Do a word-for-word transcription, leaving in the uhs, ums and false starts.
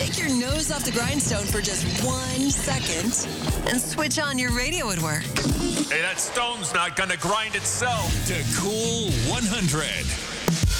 Take your nose off the grindstone for just one second and switch on your radio at work. Hey, that stone's not going to grind itself. To Cool one hundred.